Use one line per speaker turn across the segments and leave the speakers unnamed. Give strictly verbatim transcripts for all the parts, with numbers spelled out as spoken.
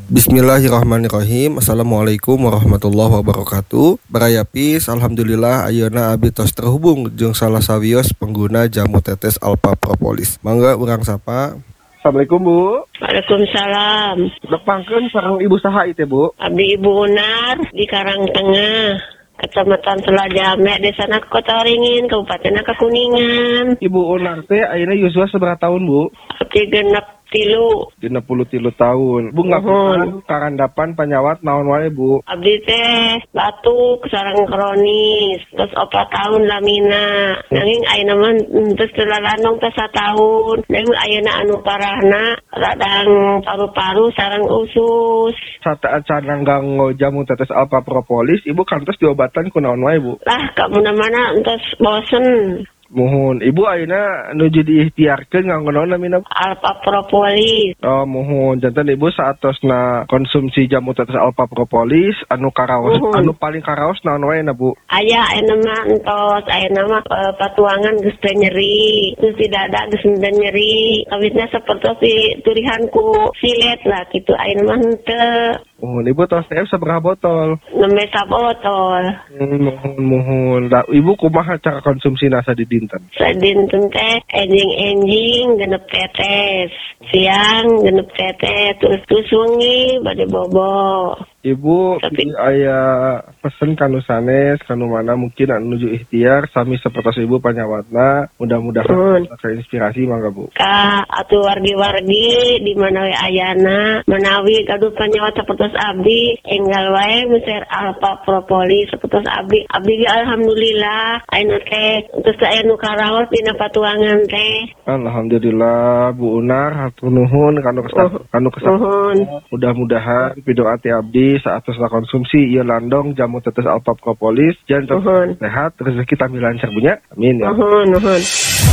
Bismillahirrahmanirrahim. Assalamualaikum warahmatullahi wabarakatuh. Barayapis, alhamdulillah ayeuna abdi tos terhubung jeung salah sawios pengguna jamu tetes Alpha Propolis. Mangga urang sapa.
Assalamualaikum Bu.
Waalaikumsalam.
Depangkeun sareng Ibu saha ieu teh Bu?
Abdi Ibu Unar di Karangtengah, Kecamatan Selajame, Desa Kota Waringin, Kabupaten Kuningan.
Ibu Unar teh ayeuna yuswa sabaraha tahun Bu?
Abdi genep tilu.
Genep puluh tilu tahun. Bu ngapunten karandapan panyawat naon wae Bu?
Abdi teh batuk sareng kronis, terus opat tahun lamina. Nanging ayeuna mah terus telalanong teh satahun. Nanging ayeuna anu parahna radang paru-paru sareng usus.
Saat acan nganggo jamu tetes Alpha Propolis, Ibu kantos diobatan ku naon wae Bu?
Lah ka mana-mana entos bosen.
Muhun, Ibu ayeuna nuju diikhtiarkeun nganggo naon namina?
Alpha Propolis.
Oh, muhun. Janten Ibu saatosna konsumsi jamu tetes Alpha Propolis anu karaos,
Muhun.
anu paling karaos naon wae na Bu?
Aya ayeuna mah entos, ayeuna mah e, patuangan geus teu nyeri, terus di dada geus teu nyeri. Kawitna sapertos si turihanku silet lah kitu ayeuna mah henteu.
Muhun, Ibu tos teh sabaraha botol?
Nembe sabotol.
Hmm, muhun muhun. Da, Ibu kumaha cara konsumsi nasa di dinten?
Sadinten teh enjing-enjing genep tetes. Siang genep tetes, terus terus wengi bade bobo.
Ibu
Tapi
aya pesen kanu sanes kanu mana mungkin anu nuju ikhtiar sami sapertos Ibu panyawatna mudah-mudahan bisa inspirasi mangga Bu.
Ka atuh wargi-wargi di mana we ayana menawi gaduh panyawat sapertos abdi enggal wae meser Alpha Propolis sapertos abdi. Abdi ge alhamdulillah ayeuna teh terus aya nu karaos dina patuangan teh.
Alhamdulillah Bu Unar hatur nuhun kanu kesah kanu kesah. Mudah-mudahan pidoa ti abdi saat setelah konsumsi ieu landong jamu tetes Alpha Propolis jangan tetap sehat rezeki tamil lancar punya. Amin ya.
Nuhun nuhun.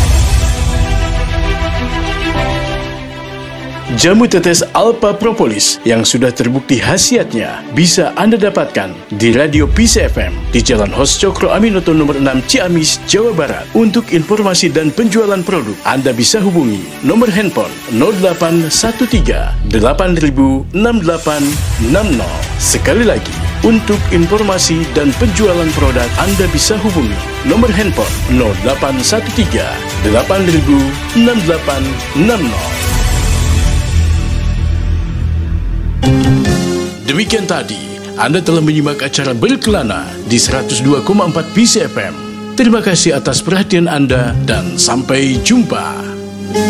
Jamu tetes Alpha Propolis yang sudah terbukti khasiatnya bisa Anda dapatkan di Radio Peace F M di Jalan Hos Cokro Aminoto nomor enam Ciamis, Jawa Barat. Untuk informasi dan penjualan produk, Anda bisa hubungi nomor handphone nol delapan satu tiga delapan nol enam delapan enam nol. Sekali lagi, untuk informasi dan penjualan produk, Anda bisa hubungi nomor handphone nol delapan satu tiga delapan nol enam delapan enam nol. Demikian tadi, Anda telah menyimak acara Berkelana di seratus dua koma empat Peace F M. Terima kasih atas perhatian Anda dan sampai jumpa.